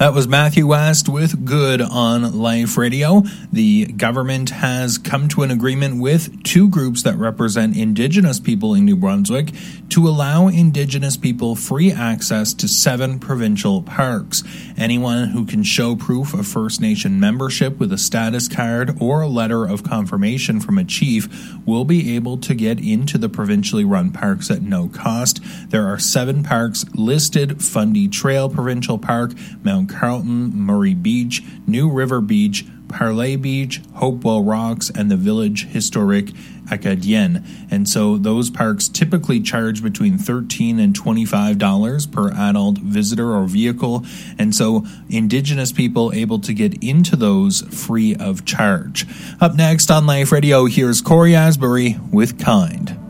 That was Matthew West with Good on Life Radio. The government has come to an agreement with two groups that represent Indigenous people in New Brunswick to allow Indigenous people free access to 7 provincial parks. Anyone who can show proof of First Nation membership with a status card or a letter of confirmation from a chief will be able to get into the provincially run parks at no cost. There are 7 parks listed: Fundy Trail Provincial Park, Mount Carlton, Murray Beach, New River Beach, Parley Beach, Hopewell Rocks, and the Village Historique Acadienne. And so those parks typically charge between $13 and $25 per adult visitor or vehicle. And so Indigenous people able to get into those free of charge. Up next on Life Radio, here's Corey Asbury with Kind.